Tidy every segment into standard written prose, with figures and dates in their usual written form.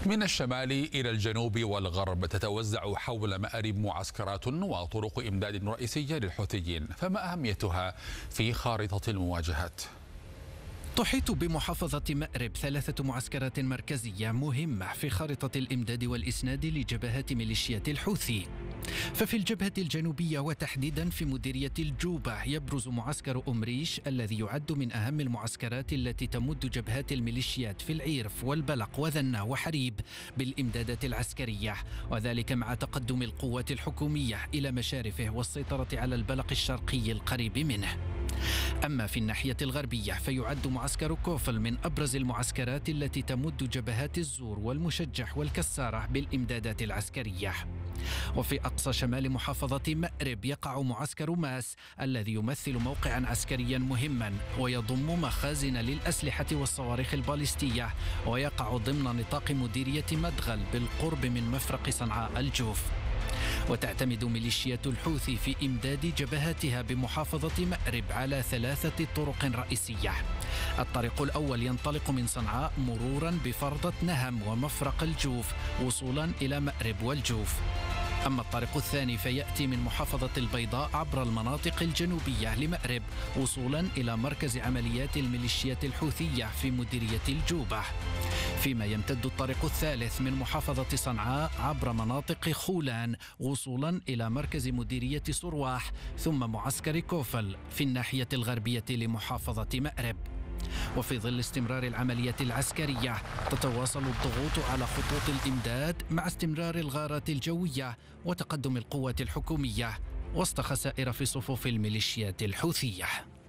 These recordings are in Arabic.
من الشمال إلى الجنوب والغرب تتوزع حول مآرب معسكرات وطرق إمداد رئيسية للحوثيين، فما أهميتها في خارطة المواجهات؟ تحيط بمحافظة مأرب 3 معسكرات مركزية مهمة في خارطة الإمداد والإسناد لجبهات ميليشيات الحوثي. ففي الجبهة الجنوبية وتحديدا في مديرية الجوبة يبرز معسكر أمريش الذي يعد من أهم المعسكرات التي تمد جبهات الميليشيات في العيرف والبلق وذنة وحريب بالإمدادات العسكرية، وذلك مع تقدم القوات الحكومية إلى مشارفه والسيطرة على البلق الشرقي القريب منه. أما في الناحية الغربية فيعد معسكر كوفل من أبرز المعسكرات التي تمد جبهات الزور والمشجح والكسارة بالإمدادات العسكرية. وفي أقصى شمال محافظة مأرب يقع معسكر ماس الذي يمثل موقعا عسكريا مهما ويضم مخازن للأسلحة والصواريخ الباليستية، ويقع ضمن نطاق مديرية مدغل بالقرب من مفرق صنعاء الجوف. وتعتمد ميليشيات الحوثي في إمداد جبهاتها بمحافظة مأرب على 3 طرق رئيسية. الطريق الأول ينطلق من صنعاء مرورا بفرضة نهم ومفرق الجوف وصولا إلى مأرب والجوف. أما الطريق الثاني فيأتي من محافظة البيضاء عبر المناطق الجنوبية لمأرب وصولا إلى مركز عمليات الميليشيات الحوثية في مديرية الجوبة، فيما يمتد الطريق الثالث من محافظة صنعاء عبر مناطق خولان وصولا إلى مركز مديرية صرواح ثم معسكر كوفل في الناحية الغربية لمحافظة مأرب. وفي ظل استمرار العمليات العسكرية تتواصل الضغوط على خطوط الإمداد مع استمرار الغارات الجوية وتقدم القوات الحكومية وسط خسائر في صفوف الميليشيات الحوثية.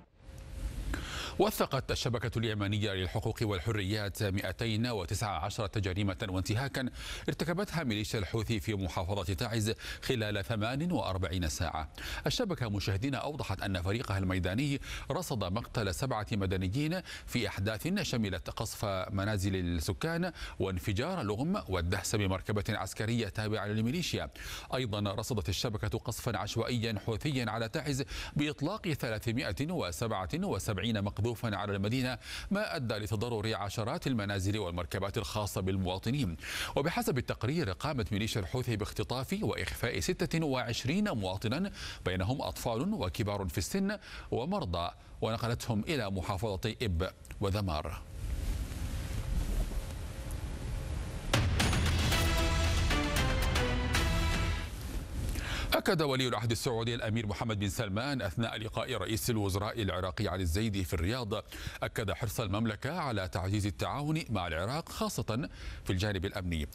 وثقت الشبكة اليمنية للحقوق والحريات 219 جريمة وانتهاكا ارتكبتها ميليشيا الحوثي في محافظة تعز خلال 48 ساعة. الشبكة مشاهدين أوضحت أن فريقها الميداني رصد مقتل 7 مدنيين في أحداث شملت قصف منازل السكان وانفجار لغم والدهس بمركبة عسكرية تابعة للميليشيا. أيضا رصدت الشبكة قصفا عشوائيا حوثيا على تعز بإطلاق 377 مقذوفا على المدينة، ما أدى لتضرر عشرات المنازل والمركبات الخاصة بالمواطنين. وبحسب التقرير قامت ميليشيا الحوثي باختطاف وإخفاء 26 مواطنا بينهم أطفال وكبار في السن ومرضى، ونقلتهم إلى محافظتي إب وذمار. أكد ولي العهد السعودي الأمير محمد بن سلمان أثناء لقاء رئيس الوزراء العراقي علي الزيدي في الرياض، أكد حرص المملكة على تعزيز التعاون مع العراق خاصة في الجانب الأمني.